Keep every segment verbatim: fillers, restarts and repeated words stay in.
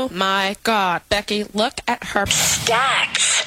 Oh my God, Becky, look at her. Stacks.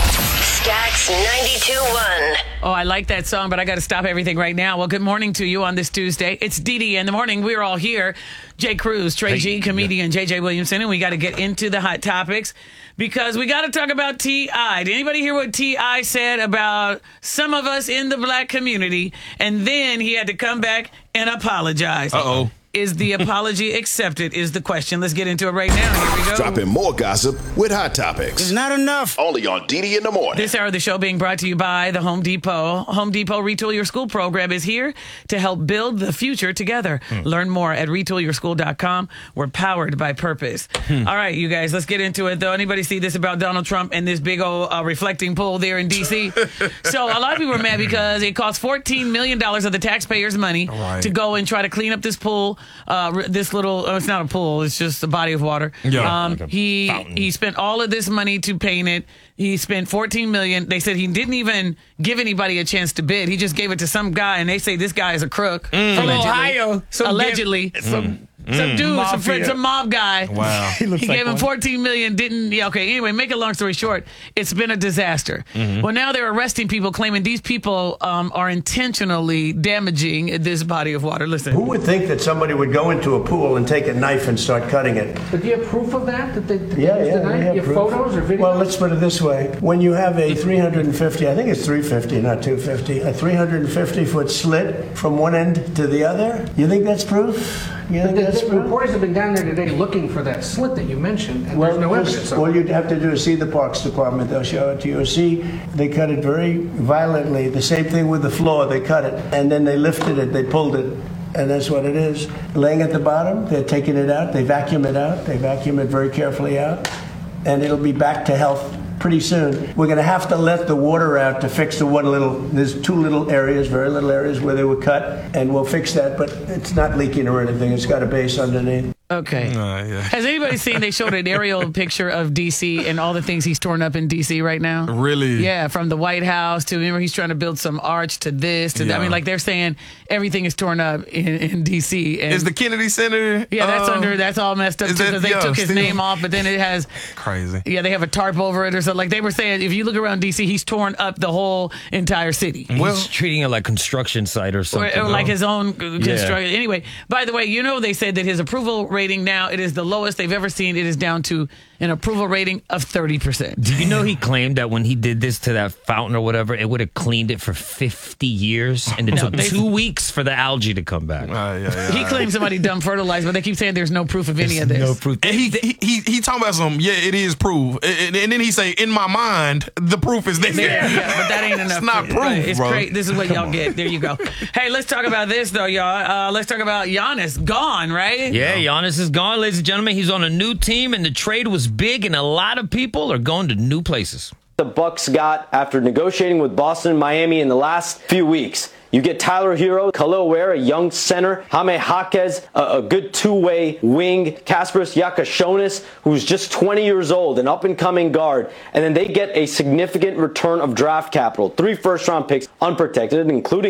Stacks ninety-two point one. Oh, I like that song, but I got to stop everything right now. Well, good morning to you on this Tuesday. It's Dee Dee in the morning. We're all here. Jay Cruz, Trey Hey, G, comedian yeah. J J Williamson, and we got to get into the hot topics because we got to talk about T I. Did anybody hear what T I said about some of us in the black community? And then he had to come back and apologize. Uh-oh. Is the apology accepted is the question. Let's get into it right now. Here we go. Dropping more gossip with Hot Topics. It's not enough. Only on Dee Dee in the morning. This hour of the show being brought to you by the Home Depot. Home Depot Retool Your School program is here to help build the future together. Mm. Learn more at retool your school dot com. We're powered by purpose. Mm. All right, you guys, let's get into it, though. Anybody see this about Donald Trump and this big old uh, reflecting pool there in D C? So a lot of people are mad because it cost fourteen million dollars of the taxpayers' money right. to go and try to clean up this pool, uh, this little, oh, it's not a pool, it's just a body of water. Yeah, um, like a he fountain. he spent all of this money to paint it. He spent fourteen million dollars. They said he didn't even give anybody a chance to bid. He just gave it to some guy, and they say this guy is a crook. Mm. From Ohio. Some allegedly. Give, some, Some dude, some, friend, some mob guy. Wow. He, looks like gave him one. fourteen million dollars. Didn't, yeah, okay. Anyway, make a long story short, it's been a disaster. Mm-hmm. Well, now they're arresting people claiming these people um, are intentionally damaging this body of water. Listen. Who would think that somebody would go into a pool and take a knife and start cutting it? But do you have proof of that? That they, that Yeah, they used yeah, the we knife? have You have proof. photos or videos? Well, let's put it this way. When you have a three hundred fifty, I think it's three fifty, not two fifty, a three hundred fifty foot slit from one end to the other, you think that's proof? You think the, that's the proof? reporters have been down there today looking for that slit that you mentioned, and there's no just- evidence of all it. you'd have to do is see the Parks Department. They'll show it to you. See, they cut it very violently. The same thing with the floor. They cut it, and then they lifted it. They pulled it. And that's what it is. Laying at the bottom, they're taking it out. They vacuum it out. They vacuum it very carefully out. And it'll be back to health pretty soon. We're going to have to let the water out to fix the one little, there's two little areas, very little areas where they were cut, and we'll fix that, but it's not leaking or anything. It's got a base underneath. Okay. Uh, yeah. Has anybody seen, they showed an aerial picture of D C and all the things he's torn up in D C right now? Really? Yeah, from the White House to, remember, he's trying to build some arch to this, to that. I Yeah. mean, like they're saying everything is torn up in, in D C. And Is the Kennedy Center? yeah, that's um, under, that's all messed up is too that- because they yeah, took his still- name off, but then it has, Crazy. yeah, they have a tarp over it or something. Like they were saying, if you look around D C, he's torn up the whole entire city. Well, He's treating it like construction site or Or, something. or like though. his own construction. Anyway, by the way, you know they said that his approval rating now, it is the lowest they've ever seen. It is down to an approval rating of thirty percent. Do you know he claimed that when he did this to that fountain or whatever, it would have cleaned it for fifty years, and it No, took they- two weeks for the algae to come back. uh, yeah, yeah. He claims somebody dumb fertilized, but they keep saying there's no proof of any of this. No proof. And he, he he he talking about some, yeah, it is proof. And, and then he say, in my mind, the proof is there. Yeah, yeah, but that ain't enough. It's not proof, Right, it's bro. great. This is what y'all get. There you go. Hey, let's talk about this, though, y'all. Uh, let's talk about Giannis. Gone, right? Yeah, Giannis is gone, ladies and gentlemen. He's on a new team, and the trade was big, and a lot of people are going to new places. The Bucks got after negotiating with Boston and Miami in the last few weeks. You get Tyler Hero, Khalil Ware, a young center, Jaime Jaquez, a, a good two-way wing, Kasparas Yakashonis, who's just twenty years old, an up-and-coming guard, and then they get a significant return of draft capital, three first-round picks, unprotected, including